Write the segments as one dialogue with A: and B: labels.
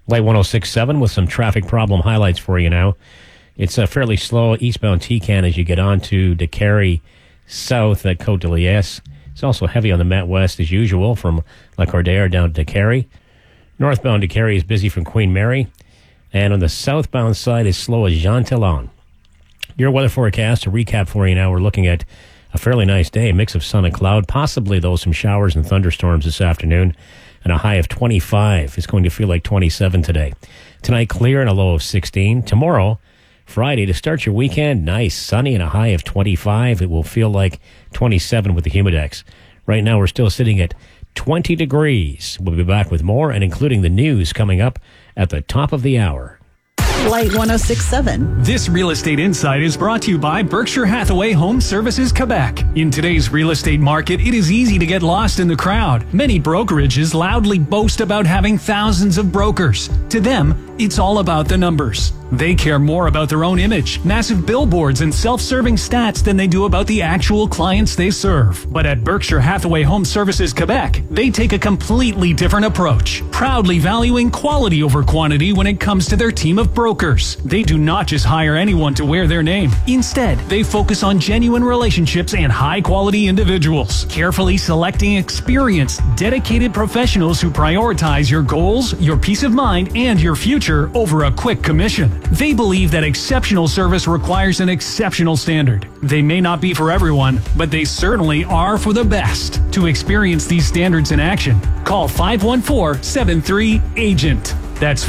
A: Light 106.7 with some traffic problem highlights for you now. It's fairly slow eastbound TCAN as you get on to DeCarry south at Côte de Liesse. It's also heavy on the Met West as usual from Lacordaire down to DeCarry. Northbound DeCarry is busy from Queen Mary. And on the southbound side is slow as Jean Talon. Your weather forecast, to recap for you now, we're looking at a fairly nice day, a mix of sun and cloud, possibly though some showers and thunderstorms this afternoon, and a high of 25. It's going to feel like 27 today. Tonight, clear and a low of 16. Tomorrow, Friday, to start your weekend, nice, sunny and a high of 25. It will feel like 27 with the Humidex. Right now, we're still sitting at 20 degrees. We'll be back with more, and including the news coming up at the top of the hour.
B: Light 106.7.
C: This Real Estate Insight is brought to you by Berkshire Hathaway Home Services Quebec. In today's real estate market, it is easy to get lost in the crowd. Many brokerages loudly boast about having thousands of brokers. To them, it's all about the numbers. They care more about their own image, massive billboards, and self-serving stats than they do about the actual clients they serve. But at Berkshire Hathaway Home Services Quebec, they take a completely different approach, proudly valuing quality over quantity when it comes to their team of brokers. They do not just hire anyone to wear their name. Instead, they focus on genuine relationships and high-quality individuals, carefully selecting experienced, dedicated professionals who prioritize your goals, your peace of mind, and your future over a quick commission. They believe that exceptional service requires an exceptional standard. They may not be for everyone, but they certainly are for the best. To experience these standards in action, call 514-73-AGENT. That's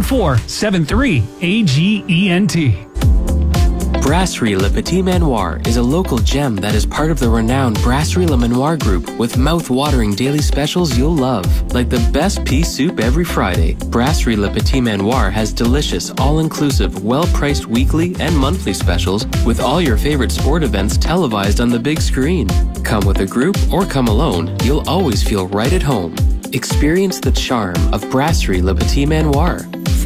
C: 514-73-AGENT.
D: Brasserie Le Petit Manoir is a local gem that is part of the renowned Brasserie Le Manoir group with mouth-watering daily specials you'll love. Like the best pea soup every Friday, Brasserie Le Petit Manoir has delicious, all-inclusive, well-priced weekly and monthly specials with all your favorite sport events televised on the big screen. Come with a group or come alone, you'll always feel right at home. Experience the charm of Brasserie Le Petit Manoir.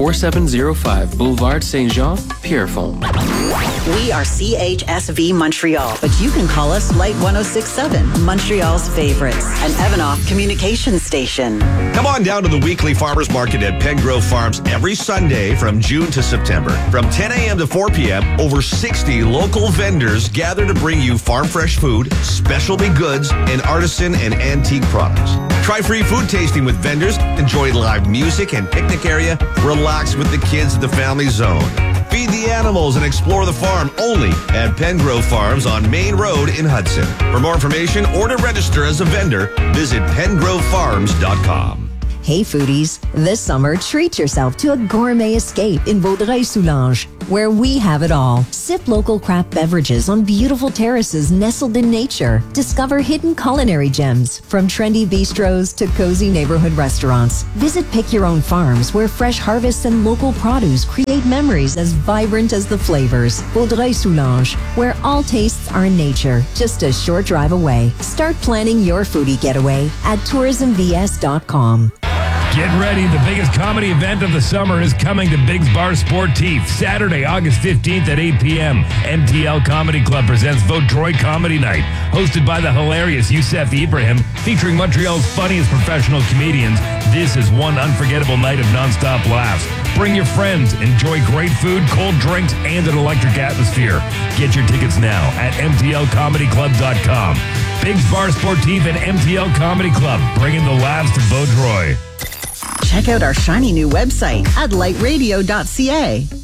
D: 4705 Boulevard Saint-Jean, Pierrefonds.
B: We are CHSV Montreal, but you can call us Light 106.7, Montreal's favorites, an Evanoff communications station.
E: Come on down to the weekly farmers market at Pengrove Farms every Sunday from June to September. From 10 a.m. to 4 p.m., over 60 local vendors gather to bring you farm fresh food, specialty goods, and artisan and antique products. Try free food tasting with vendors, enjoy live music and picnic area, relax with the kids at the family zone. Feed the animals and explore the farm only at Pengrove Farms on Main Road in Hudson. For more information or to register as a vendor, visit pengrovefarms.com.
F: Hey foodies, this summer treat yourself to a gourmet escape in Vaudreuil-Soulanges, where we have it all. Sip local craft beverages on beautiful terraces nestled in nature. Discover hidden culinary gems, from trendy bistros to cozy neighborhood restaurants. Visit Pick Your Own Farms, where fresh harvests and local produce create memories as vibrant as the flavors. Vaudreuil-Soulanges, where all tastes are in nature, just a short drive away. Start planning your foodie getaway at tourismvs.com.
G: Get ready. The biggest comedy event of the summer is coming to Biggs Bar Sportif. Saturday, August 15th at 8 p.m. MTL Comedy Club presents Vaudreuil Comedy Night. Hosted by the hilarious Youssef Ibrahim, featuring Montreal's funniest professional comedians. This is one unforgettable night of nonstop laughs. Bring your friends. Enjoy great food, cold drinks, and an electric atmosphere. Get your tickets now at mtlcomedyclub.com. Biggs Bar Sportif and MTL Comedy Club, bringing the laughs to Vaudreuil.
B: Check out our shiny new website at lightradio.ca.